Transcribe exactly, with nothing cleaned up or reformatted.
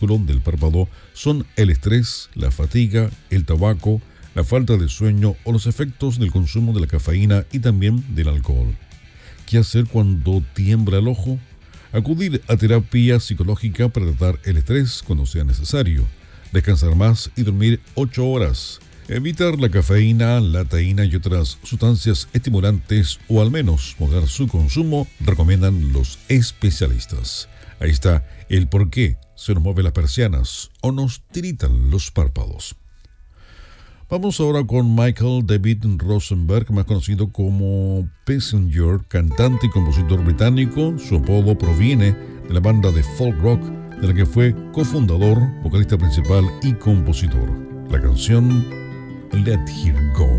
músculo del párpado son el estrés, la fatiga, el tabaco, la falta de sueño o los efectos del consumo de la cafeína y también del alcohol. ¿Qué hacer cuando tiembla el ojo? Acudir a terapia psicológica para tratar el estrés cuando sea necesario. Descansar más y dormir ocho horas. Evitar la cafeína, la teína y otras sustancias estimulantes o al menos moderar su consumo, recomiendan los especialistas. Ahí está el por qué se nos mueven las persianas o nos tiritan los párpados. Vamos ahora con Michael David Rosenberg, más conocido como Passenger, cantante y compositor británico. Su apodo proviene de la banda de folk rock de la que fue cofundador, vocalista principal y compositor. La canción Let Her Go.